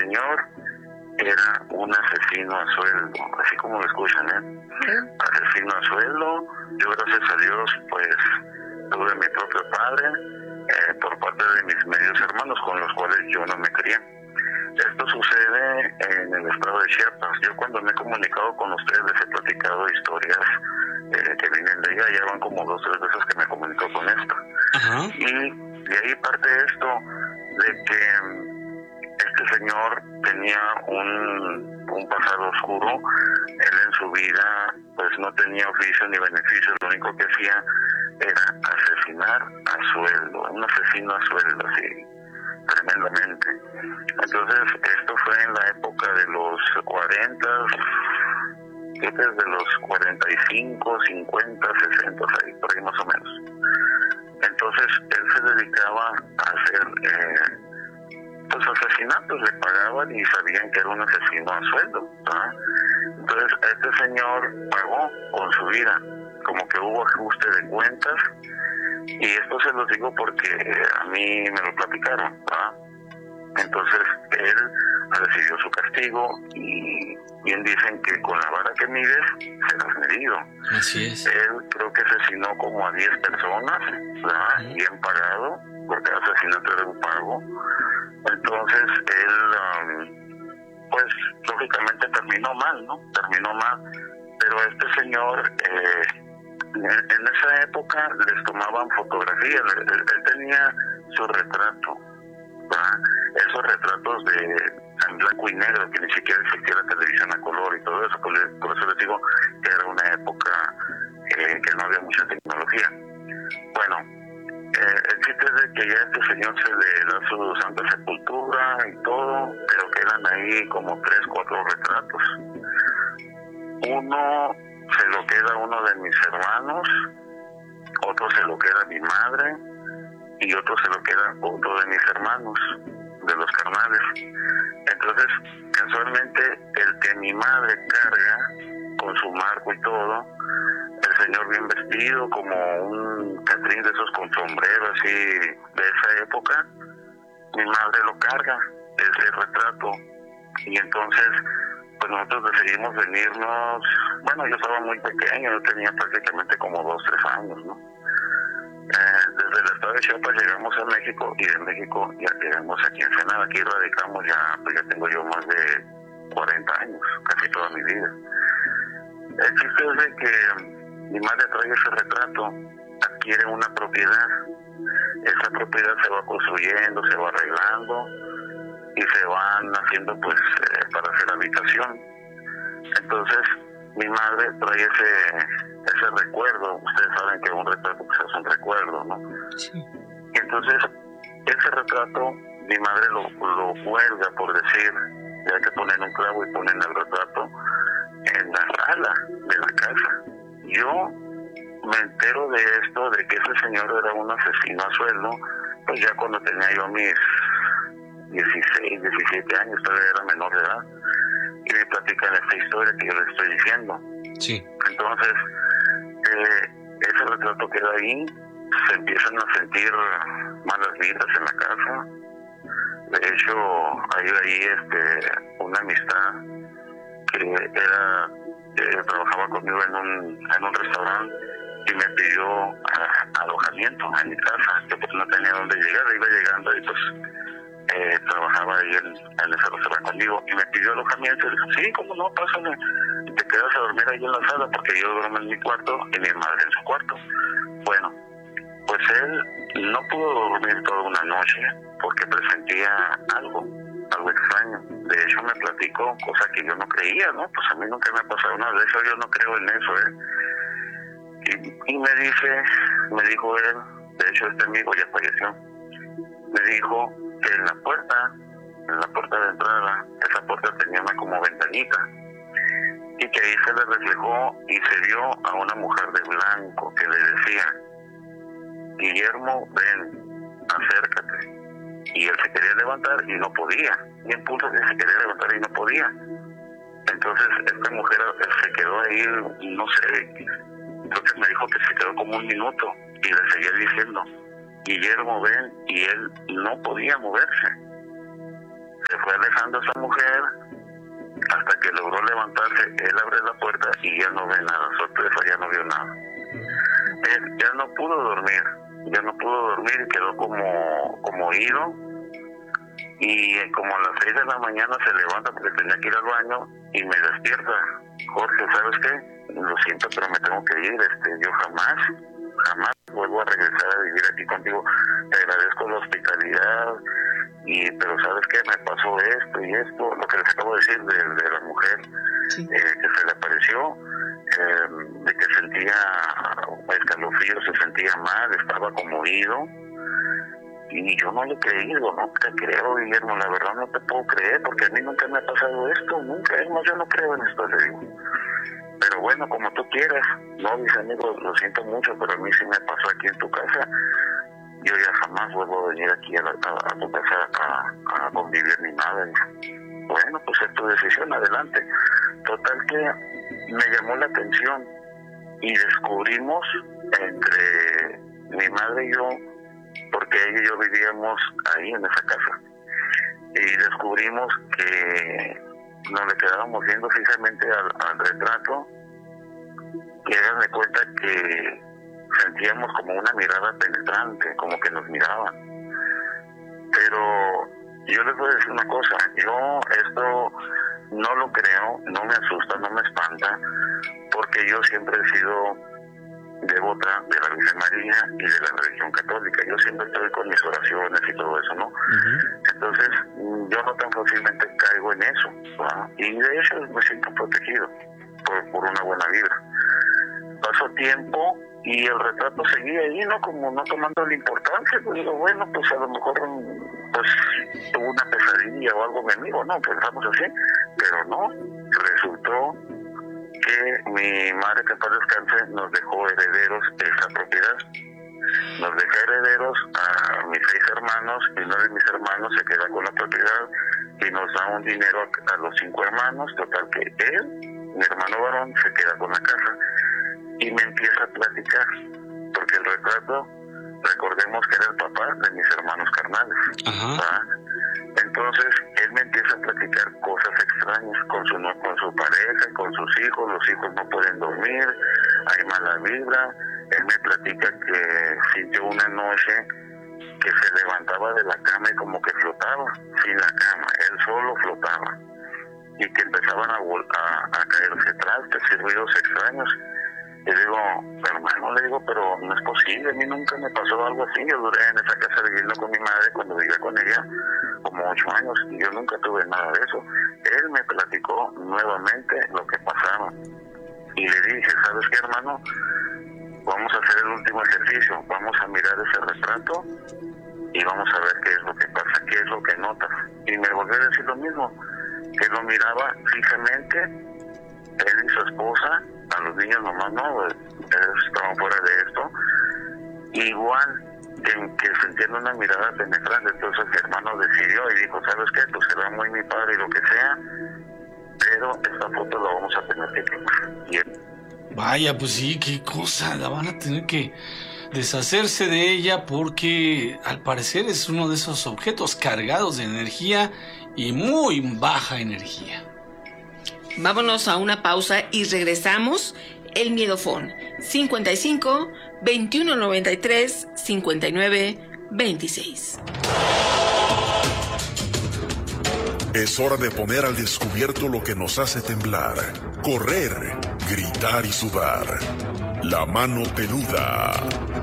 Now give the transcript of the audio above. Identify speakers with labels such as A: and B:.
A: señor era un asesino a sueldo, así como lo escuchan, asesino a sueldo. Yo, gracias a Dios, pues tuve a mi propio padre por parte de mis medios hermanos, con los cuales yo no me crié. Esto sucede en el estado de Chiapas. Yo, cuando me he comunicado con ustedes, les he platicado historias que vienen de allá. Ya van como 2 o 3 veces que me comunico con esto.
B: Ajá.
A: Y de ahí parte esto de que este señor tenía un pasado oscuro. Él en su vida pues no tenía oficio ni beneficio. Lo único que hacía era asesinar a sueldo. Un asesino a sueldo, así, tremendamente. Entonces, esto fue en la época de los 40, desde los 45, 50, 60, por ahí más o menos. Entonces, él se dedicaba a hacer pues asesinatos, le pagaban y sabían que era un asesino a sueldo, ¿verdad? Entonces, este señor pagó con su vida, como que hubo ajuste de cuentas, y esto se los digo porque a mí me lo platicaron, ¿verdad? Entonces, él recibió su castigo, y bien dicen que con la vara que mides serás medido.
B: Así es.
A: Él creo que asesinó como a 10 personas, ¿verdad? Bien pagado, porque el asesinato era un pago. Entonces, él, pues, lógicamente terminó mal, ¿no? Terminó mal. Pero este señor, en esa época les tomaban fotografías. Él tenía su retrato, ¿verdad? Esos retratos en blanco y negro, que ni siquiera existía la televisión a color y todo eso. Por eso les digo que era una época que no había mucha tecnología. Bueno, el chiste es de que ya este señor se le da su santa sepultura y todo, pero quedan ahí como 3, 4 retratos. Uno se lo queda uno de mis hermanos, otro se lo queda mi madre, y otro se lo queda otro de mis hermanos, de los carnales. Entonces, casualmente, el que mi madre carga con su marco y todo, el señor bien vestido, como un catrín de esos con sombrero, así, de esa época, mi madre lo carga, ese retrato. Y entonces, pues nosotros decidimos venirnos. Bueno, yo estaba muy pequeño, yo tenía prácticamente como 2, 3 años, ¿no? Desde el estado de Chiapas llegamos a México, y de México ya llegamos aquí en Ensenada. Aquí radicamos ya, pues ya tengo yo más de 40 años, casi toda mi vida. El chiste es de que mi madre trae ese retrato, adquiere una propiedad. Esa propiedad se va construyendo, se va arreglando, y se van haciendo pues para hacer habitación. Entonces, mi madre trae ese recuerdo. Ustedes saben que un retrato pues es un recuerdo, ¿no?
B: Sí.
A: Y entonces, ese retrato, mi madre lo cuelga, por decir, ya que ponen un clavo y ponen el retrato en la sala de la casa. Yo me entero de esto, de que ese señor era un asesino a sueldo, pues ya cuando tenía yo mis 16, 17 años, todavía era menor de edad, y me platican esta historia que yo les estoy diciendo.
B: Sí.
A: Entonces, ese retrato queda ahí, se empiezan a sentir malas vibras en la casa. De hecho, hay ahí una amistad que trabajaba conmigo en un restaurante, y me pidió alojamiento en mi casa, que pues no tenía dónde llegar, iba llegando y pues trabajaba ahí en ese restaurante conmigo, y me pidió alojamiento. Y le dije, sí, cómo no, pásame, te quedas a dormir ahí en la sala, porque yo duermo en mi cuarto y mi madre en su cuarto. Bueno, pues él no pudo dormir toda una noche porque presentía algo extraño. De hecho, me platicó cosas que yo no creía, ¿no? Pues a mí nunca me ha pasado nada de eso, yo no creo en eso, Y me dijo él, de hecho este amigo ya falleció, me dijo que en la puerta de entrada, esa puerta tenía una como ventanita, y que ahí se le reflejó y se vio a una mujer de blanco que le decía, Guillermo, ven, acércate. Y él se quería levantar y no podía, y en punto que se quería levantar y no podía. Entonces esta mujer se quedó ahí, no sé, entonces me dijo que se quedó como 1 minuto, y le seguía diciendo, Guillermo, ven, y él no podía moverse. Se fue alejando a esa mujer hasta que logró levantarse. Él abre la puerta y ya no ve nada, sorpresa, ya no vio nada. Él ya no pudo dormir y quedó como ido, y como a las 6 de la mañana se levanta porque tenía que ir al baño y me despierta. Jorge, ¿sabes qué? Lo siento, pero me tengo que ir, yo jamás vuelvo a regresar a vivir aquí contigo. Te agradezco la hospitalidad, pero ¿sabes qué? Me pasó esto y esto, lo que les acabo de decir de la mujer, sí, que se le apareció, de que sentía escalofríos, se sentía mal, estaba conmovido, y yo no le he creído, no te creo, Guillermo, la verdad no te puedo creer, porque a mí nunca me ha pasado esto, nunca, es más, yo no creo en esto, le digo. Pero bueno, como tú quieras, no, mis amigos, lo siento mucho, pero a mí sí me pasó aquí en tu casa. Yo ya jamás vuelvo a venir aquí a tu casa a convivir ni nada. Bueno, pues es tu decisión, adelante. Total que me llamó la atención y descubrimos entre mi madre y yo, porque ella y yo vivíamos ahí en esa casa, y descubrimos que nos le quedábamos viendo fijamente al retrato, y hagan de cuenta que sentíamos como una mirada penetrante, como que nos miraban. Pero yo les voy a decir una cosa, yo esto no lo creo, no me asusta, no me espanta, porque yo siempre he sido devota de la Virgen María y de la religión católica. Yo siempre estoy con mis oraciones y todo eso, ¿no? Uh-huh. Entonces, yo no tan fácilmente caigo en eso, ¿verdad? Y de hecho me siento protegido por una buena vibra. Pasó tiempo y el retrato seguía ahí, ¿no? Como no tomando la importancia, pues digo, bueno, pues a lo mejor pues tuvo una pesadilla o algo conmigo, ¿no? Pensamos así, pero no, resultó que mi madre, que en paz descanse, nos dejó herederos de esa propiedad. Nos dejó herederos a mis 6 hermanos, y uno de mis hermanos se queda con la propiedad y nos da un dinero a los 5 hermanos. Total que él, mi hermano varón, se queda con la casa y me empieza a platicar, porque el retrato, recordemos que era el papá de mis hermanos carnales. Entonces él me empieza a platicar cosas extrañas con su pareja, con sus hijos. Los hijos no pueden dormir, hay mala vibra. Él me platica que sintió una noche que se levantaba de la cama y como que flotaba sin la cama, él solo flotaba, y que empezaban a caerse trastes y ruidos extraños. Y digo, hermano, le digo, pero no es posible, a mí nunca me pasó algo así. Yo duré en esa casa viviendo con mi madre cuando vivía con ella como 8 años y yo nunca tuve nada de eso. Él me platicó nuevamente lo que pasaba y le dije, ¿sabes qué, hermano? Vamos a hacer el último ejercicio, vamos a mirar ese retrato y vamos a ver qué es lo que pasa, qué es lo que notas. Y me volvió a decir lo mismo, que lo miraba fijamente, él y su esposa. A los niños nomás no, ellos estaban fuera de esto, igual que sentían una mirada penetrante. Entonces mi hermano decidió y dijo, ¿sabes qué? Pues será muy mi padre y lo que sea, pero esta foto la vamos a tener que quemar. Y él...
B: Vaya, pues sí, qué cosa, la van a tener que deshacerse de ella, porque al parecer es uno de esos objetos cargados de energía y muy baja energía.
C: Vámonos a una pausa y regresamos. El Miedofón 55 21 93 59 26.
D: Es hora de poner al descubierto lo que nos hace temblar, correr, gritar y sudar. La mano peluda.